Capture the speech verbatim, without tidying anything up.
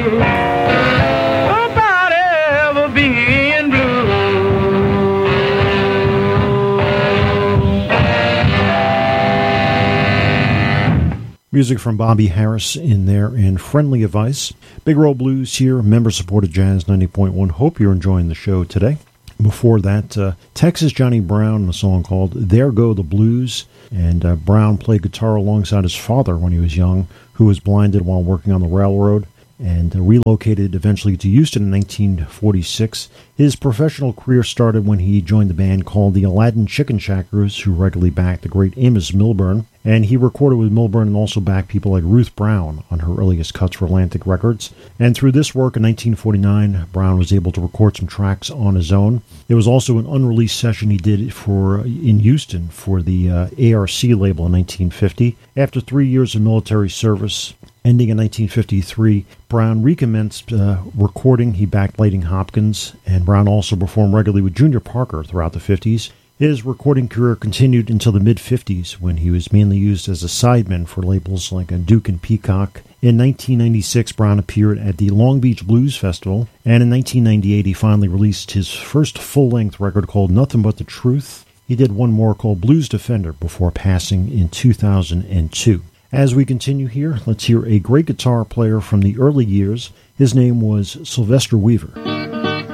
about ever being blue. Music from Bobby Harris in there and Friendly Advice. Big Roll Blues here, member-supported Jazz ninety point one. Hope you're enjoying the show today. Before that, uh, Texas Johnny Brown, a song called There Go the Blues. And uh, Brown played guitar alongside his father when he was young, who was blinded while working on the railroad, and uh, relocated eventually to Houston in nineteen forty-six. His professional career started when he joined the band called the Aladdin Chicken Shackers, who regularly backed the great Amos Milburn. And he recorded with Milburn and also backed people like Ruth Brown on her earliest cuts for Atlantic Records. And through this work in nineteen forty-nine, Brown was able to record some tracks on his own. There was also an unreleased session he did for in Houston for the uh, A R C label in nineteen fifty. After three years of military service, ending in nineteen fifty-three, Brown recommenced uh, recording. He backed Layton Hopkins, and Brown also performed regularly with Junior Parker throughout the fifties. His recording career continued until the mid-fifties, when he was mainly used as a sideman for labels like Duke and Peacock. In nineteen ninety-six, Brown appeared at the Long Beach Blues Festival, and in nineteen ninety-eight, he finally released his first full-length record called Nothing But the Truth. He did one more called Blues Defender before passing in two thousand two. As we continue here, let's hear a great guitar player from the early years. His name was Sylvester Weaver.